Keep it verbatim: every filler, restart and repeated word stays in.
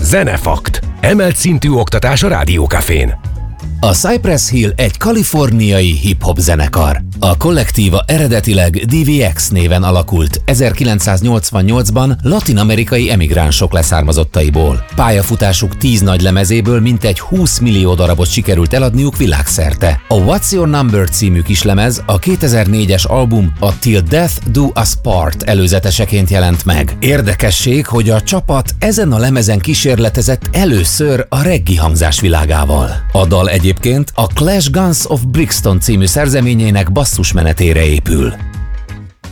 Zenefakt. Emelt szintű oktatás a Rádiókafén. A Cypress Hill egy kaliforniai hip-hop zenekar. A kollektíva eredetileg dé vé iksz néven alakult ezerkilencszáznyolcvannyolcban latin-amerikai emigránsok leszármazottaiból. Pályafutásuk tíz nagy lemezéből mintegy húsz millió darabot sikerült eladniuk világszerte. A What's Your Number című kislemez a kétezer-négyes album a Till Death Do Us Part előzeteseként jelent meg. Érdekesség, hogy a csapat ezen a lemezen kísérletezett először a reggae hangzás világával. A dal egy Egyébként a Clash Guns of Brixton című szerzeményének basszusmenetére épül.